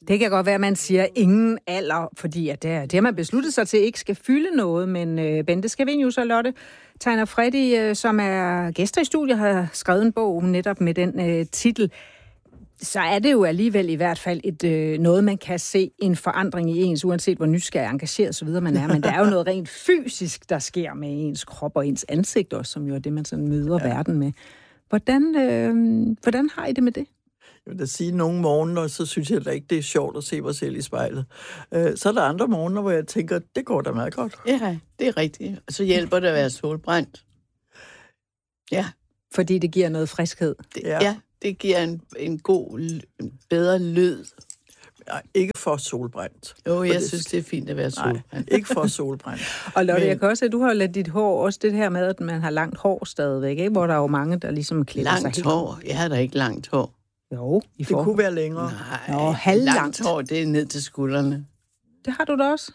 Det kan godt være, at man siger ingen alder, fordi at det har man besluttet sig til ikke skal fylde noget, men Bente Scavenius og Lotte Tegner Freddy, som er gæster i studiet, har skrevet en bog netop med den titel. Så er det jo alligevel i hvert fald noget, man kan se en forandring i ens, uanset hvor nysgerrig, engageret osv. man er. Men der er jo noget rent fysisk, der sker med ens krop og ens ansigt også, som jo er det, man sådan møder verden med. Hvordan har I det med det? Jeg vil da sige, at nogle morgener, så synes jeg da ikke, det er sjovt at se mig selv i spejlet. Så er der andre morgener, hvor jeg tænker, det går da meget godt. Ja, det er rigtigt. Og så hjælper det at være solbrændt. Ja. Fordi det giver noget friskhed. Ja, det giver en bedre lyd. Ja, ikke for solbrændt. Jeg synes, det er fint at være solbrændt. Nej, ikke for solbrændt. Og Lotte, jeg kan også se, at du har ladet dit hår, også det her med, at man har langt hår stadigvæk, ikke? Hvor der er jo mange, der ligesom klipper sig helt. Langt hår? Jeg har da ikke langt hår. Jo, det kunne være længere. Nej, langt hår, det er ned til skuldrene. Det har du da også?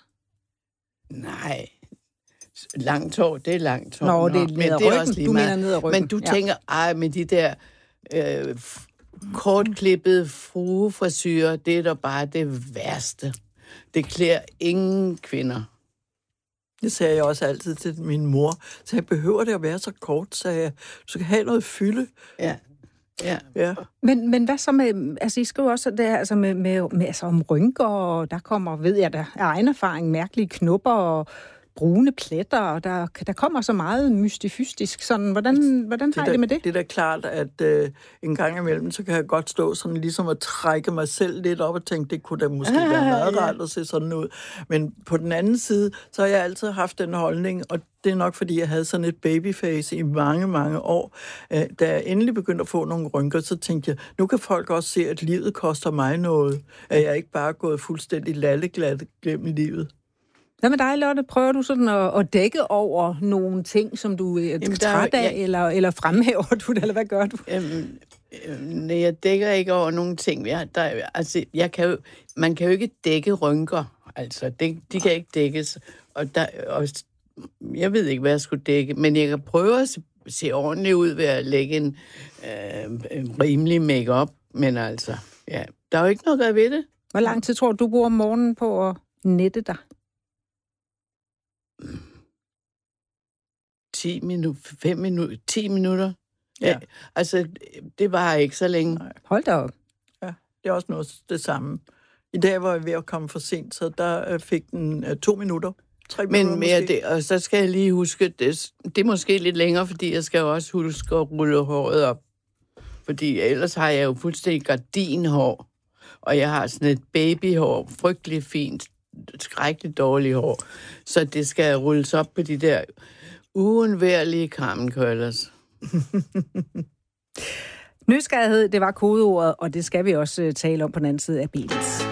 Nej. Langt hår, det er langt hår. Nå, det er ned ad ryggen. Du mener ned ad ryggen. Men du tænker, med de der kortklippede fruefrisyrer, det er da bare det værste. Det klæder ingen kvinder. Det sagde jeg også altid til min mor. Så jeg behøver det at være så kort, så jeg skal have noget fylde. Ja. Men hvad så med, altså I skriver også det altså med altså om rynker, og der kommer, ved jeg da, af egen erfaring, mærkelige knopper og brune pletter, og der kommer så meget mystifystisk. Sådan, hvordan har I det med det? Det er da klart, at en gang imellem, så kan jeg godt stå sådan ligesom at trække mig selv lidt op og tænke, det kunne da måske være meget rart at se sådan ud. Men på den anden side, så har jeg altid haft den holdning, og det er nok, fordi jeg havde sådan et babyface i mange, mange år. Da jeg endelig begyndte at få nogle rynker, så tænkte jeg, nu kan folk også se, at livet koster mig noget. At jeg ikke bare er gået fuldstændig lalleglat gennem livet. Hvad med dig, Lotte? Prøver du sådan at dække over nogle ting, som du er træt af, eller fremhæver du det, eller hvad gør du? Jeg dækker ikke over nogle ting. Man kan jo ikke dække rynker. Altså, de kan ikke dækkes. Og jeg ved ikke, hvad jeg skulle dække, men jeg kan prøve at se ordentligt ud ved at lægge en rimelig make-up. Men altså, der er jo ikke noget at gøre ved det. Hvor lang tid tror du bruger om morgenen på at nette dig? 10 minutter. Ja. Altså, det var ikke så længe. Nej. Hold da op. Ja, det er også noget det samme. I dag var jeg ved at komme for sent, så der fik den 2 minutter. 3 minutter måske. Og så skal jeg lige huske, det er måske lidt længere, fordi jeg skal også huske at rulle håret op. Fordi ellers har jeg jo fuldstændig gardinhår, og jeg har sådan et babyhår, frygtelig fint, skrækkeligt dårligt hår. Så det skal rulles op på de der uundværlige Carmen Curlers. Nysgerrighed, det var kodeordet, og det skal vi også tale om på den anden side af bilen.